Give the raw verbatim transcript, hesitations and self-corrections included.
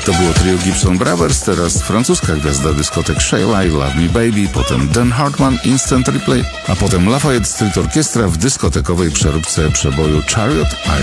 To było trio Gibson Brothers, teraz francuska gwiazda dyskotek Sheila i Love Me Baby, potem Dan Hartman, Instant Replay, a potem Lafayette Street Orchestra w dyskotekowej przeróbce przeboju Chariot